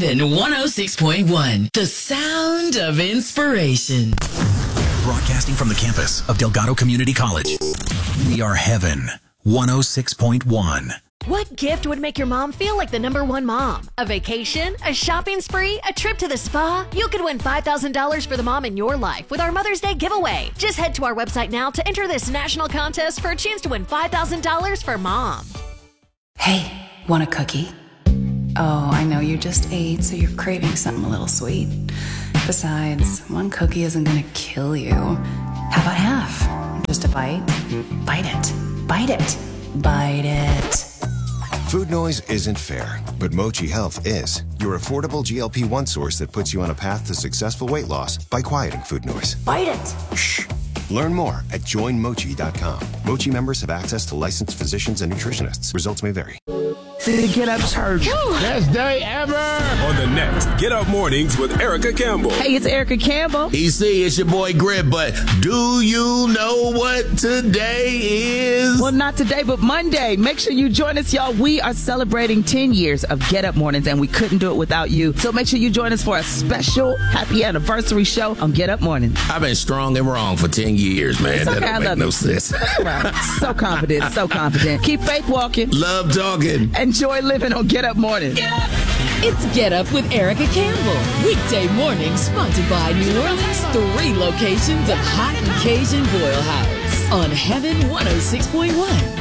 Heaven 106.1, the sound of inspiration. Broadcasting from the campus of Delgado Community College. We are Heaven 106.1. What gift would make your mom feel like the #1 mom? A vacation? A shopping spree? A trip to the spa? You could win $5,000 for the mom in your life with our Mother's Day giveaway. Just head to our website now to enter this national contest for a chance to win $5,000 for mom. Hey, want a cookie? Oh, I know you just ate, so you're craving something a little sweet. Besides, one cookie isn't gonna kill you. How about half? Just a bite? Bite it. Bite it. Bite it. Food noise isn't fair, but Mochi Health is. Your affordable GLP-1 source that puts you on a path to successful weight loss by quieting food noise. Bite it. Shh. Learn more at joinmochi.com. Mochi members have access to licensed physicians and nutritionists. Results may vary. The Get Up Church. Best day ever. On the next Get Up Mornings with Erica Campbell. Hey, it's Erica Campbell. EC, it's your boy Grib, but do you know what today is? Well, not today, but Monday. Make sure you join us, y'all. We are celebrating 10 years of Get Up Mornings, and we couldn't do it without you. So make sure you join us for a special happy anniversary show on Get Up Mornings. I've been strong and wrong for 10 years, man. Okay, that don't make no sense. Right. So confident, so confident. Keep faith walking. Love talking. Enjoy living on Get Up Mornings. It's Get Up with Erica Campbell. Weekday mornings sponsored by New Orleans' 3 locations of Hot and Cajun Boil House on Heaven 106.1.